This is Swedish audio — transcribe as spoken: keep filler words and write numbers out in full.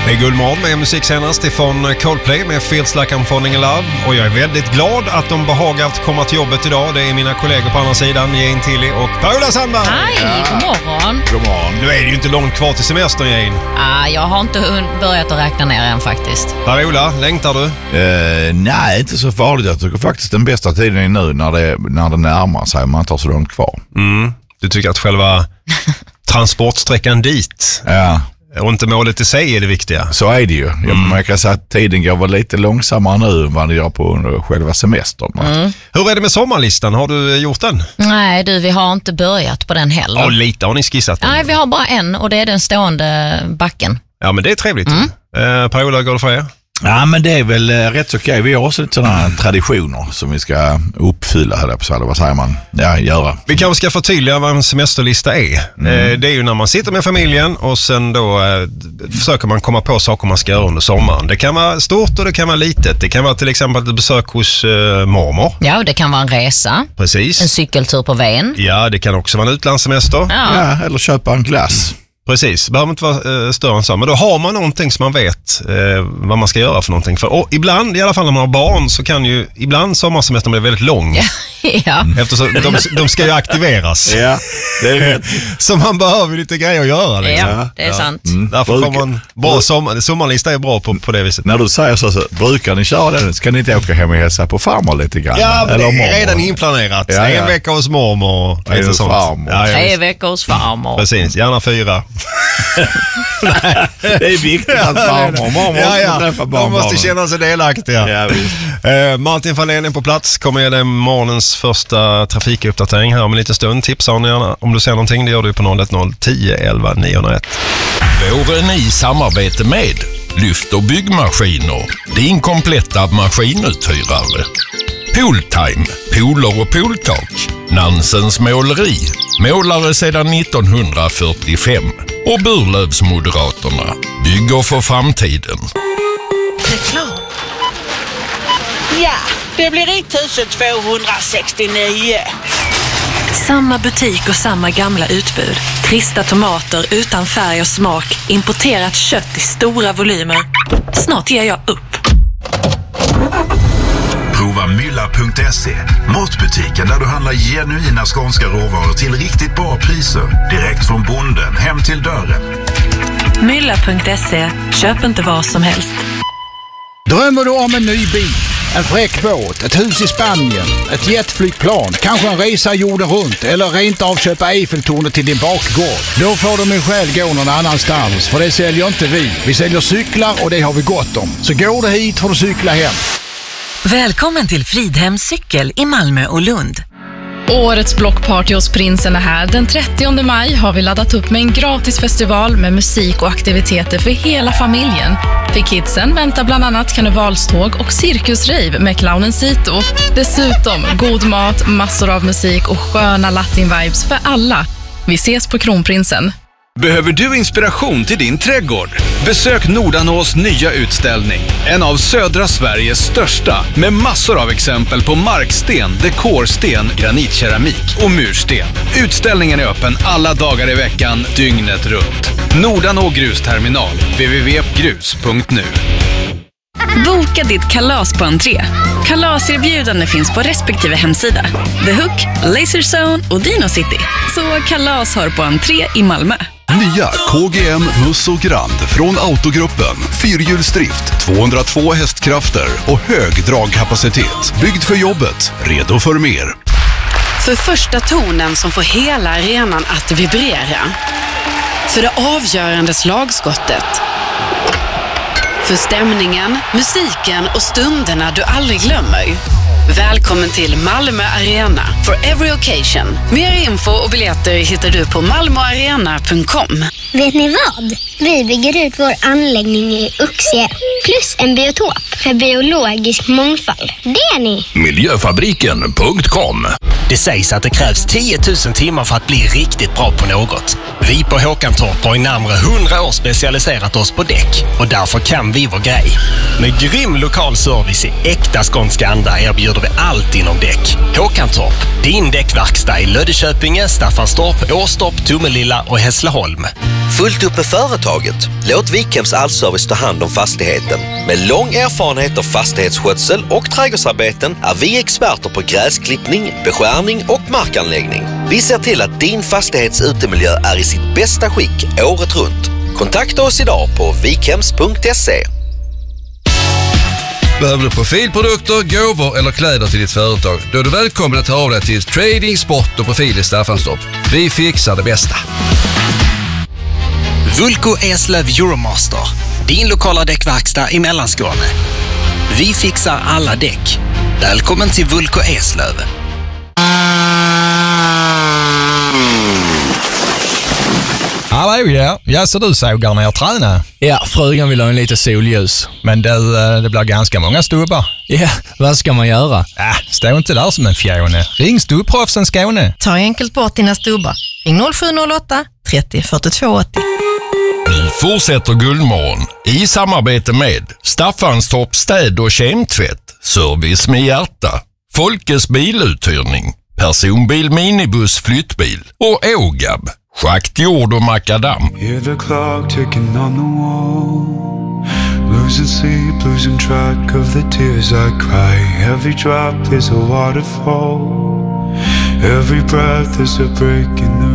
Det är Guldmorgon med musik senast ifrån Coldplay med Feels Like I'm Falling in Love. Och jag är väldigt glad att de behagat komma till jobbet idag. Det är mina kollegor på andra sidan, Jane Tilly och Per-Ola Sandberg. Hej, ja. God morgon. God morgon. Nu är det ju inte långt kvar till semestern, Jane. Ah, jag har inte börjat att räkna ner än faktiskt. Per-Ola, längtar du? Uh, nej, inte så farligt. Jag tycker faktiskt den bästa tiden är nu när det, när det närmar sig. Man tar så långt kvar. Mm. Du tycker att själva transportsträckan dit... Ja. Och inte målet i sig är det viktiga. Så är det ju. Jag, mm. Man kan säga att tiden går väl lite långsammare nu än vad det gör på själva semestern. Mm. Hur är det med sommarlistan? Har du gjort den? Nej du, vi har inte börjat på den heller. Ja, lite har ni skissat den. Nej, vi har bara en och det är den stående backen. Ja, men det är trevligt. Mm. Eh, Per-Ola, går det för er? Ja, men det är väl rätt okej. Okay. Vi har också lite sådana traditioner som vi ska uppfylla här på så vad säger man? Ja, göra. Vi kanske ska förtydliga vad en semesterlista är. Mm. Det är ju när man sitter med familjen och sen då eh, försöker man komma på saker man ska göra under sommaren. Det kan vara stort och det kan vara litet. Det kan vara till exempel ett besök hos eh, mormor. Ja, det kan vara en resa. Precis. En cykeltur på Ven. Ja, det kan också vara en utlandssemester. Ja, ja eller köpa en glass. Precis, det behöver inte vara eh, större än så. Men då har man någonting som man vet eh, vad man ska göra för någonting. För och ibland, i alla fall när man har barn, så kan ju ibland sommarsemestern bli väldigt lång. Ja. Eftersom de, de ska ju aktiveras. Ja, det är rätt. Så man behöver lite grejer att göra. Liksom. Ja, det är ja. sant. Mm. Därför kommer man bra sommar, sommarlista är bra på, på det viset. När du säger så, så brukar ni köra den? Ska ni inte åka hem och hälsa på farmor lite grann? Ja, men eller det är redan inplanerat. Ja, ja. En vecka hos mormor. En hos farmor. Ja, Tre veckor hos farmor. Precis, gärna fyra. Nej, det är viktigt att farmor och mormor ja, ja. träffa barn. De måste känna sig delaktiga. Ja, uh, Martin Fahlén är på plats. Kommer ge dig morgonens första trafikuppdatering här om en liten stund. Tipsa honom gärna om du ser någonting. Det gör du på noll ett noll tio elva niohundraett. Våren i samarbete med Lyft och byggmaskiner. Din kompletta maskinuthyrare. Pooltime, pooler och pooltak. Nansens måleri. Målare sedan nittonhundrafyrtiofem. Och Burlövsmoderaterna. Bygger för framtiden. Reklam. Ja, det blir ettusentvåhundrasextionio. Samma butik och samma gamla utbud. Trista tomater utan färg och smak. Importerat kött i stora volymer. Snart ger jag upp. Prova mylla punkt se, matbutiken där du handlar genuina skånska råvaror till riktigt bra priser. Direkt från bonden hem till dörren. mylla punkt se. Köp inte vad som helst. Drömmer du om en ny bil, en fräck båt, ett hus i Spanien, ett jetflygplan, kanske en resa jorden runt eller rent av köpa Eiffeltornet till din bakgård? Då får du min själ gå någon annanstans, för det säljer inte vi. Vi säljer cyklar och det har vi gott om. Så går du hit får du cykla hem. Välkommen till Fridhems cykel i Malmö och Lund. Årets blockparty hos Prinsen är här. Den trettionde maj har vi laddat upp med en gratis festival med musik och aktiviteter för hela familjen. För kidsen väntar bland annat karnevalståg och cirkusrave med clownen Sito. Dessutom god mat, massor av musik och sköna latin-vibes för alla. Vi ses på Kronprinsen. Behöver du inspiration till din trädgård? Besök Nordanås nya utställning. En av södra Sveriges största, med massor av exempel på marksten, dekorsten, granitkeramik och mursten. Utställningen är öppen alla dagar i veckan, dygnet runt. Nordanå grusterminal, w w w punkt grus punkt nu. Boka ditt kalas på entré. Kalaserbjudande finns på respektive hemsida. The Hook, Laserzone och Dino City. Så kalas har på entré i Malmö. Nya K G M Muss och Grand från Autogruppen. Fyrhjulsdrift, tvåhundratvå hästkrafter och hög dragkapacitet. Byggd för jobbet, redo för mer. För första tonen som får hela arenan att vibrera. För det avgörande slagskottet. För stämningen, musiken och stunderna du aldrig glömmer. Välkommen till Malmö Arena for every occasion. Mer info och biljetter hittar du på malmoarena punkt com. Vet ni vad? Vi bygger ut vår anläggning i Uxie plus en biotop för biologisk mångfald. Det är ni! Miljöfabriken punkt com. Det sägs att det krävs tio tusen timmar för att bli riktigt bra på något. Vi på Håkantorp har i närmare hundra år specialiserat oss på däck och därför kan vi vår grej. Med grym lokal service i äkta skånska anda erbjuder vi allt inom däck. Håkantorp, din däckverkstad i Löddeköpinge, Staffanstorp, Åstorp, Tomelilla och Hässleholm. Fullt upp med företaget? Låt Vikhems Allservice ta hand om fastigheten. Med lång erfarenhet av fastighetsskötsel och trädgårdsarbeten är vi experter på gräsklippning, beskärning och markanläggning. Vi ser till att din fastighets utemiljö är i sitt bästa skick året runt. Kontakta oss idag på vikhems punkt se. Behöver du profilprodukter, gåvor eller kläder till ditt företag? Då är du välkommen att höra av dig till Trading Sport och Profil i Staffanstorp. Vi fixar det bästa. Vulko Eslöv Euromaster. Din lokala däckverkstad i Mellanskåne. Vi fixar alla däck. Välkommen till Vulko Eslöv. Hallå, ja. Ja, så du sågar när jag tränar? Ja, frugan vill ha en lite solljus. Men det, det blir ganska många stubbar. Ja, vad ska man göra? Äh, stå inte där som en fjone. Ring Stubbproffsen Skåne. Ta enkelt bort dina stubbar. Ring noll sju noll åtta trettio fyrtiotvå åttio. Nu fortsätter Guldmorgon i samarbete med Staffanstorp städ- och kemtvätt, service med hjärta, Folkes biluthyrning, personbil, minibuss, flyttbil och Ågab, schaktjord och makadam. Hear the clock ticking on the wall, losing sleep, losing track of the tears I cry. Every drop is a waterfall, every breath is a break in the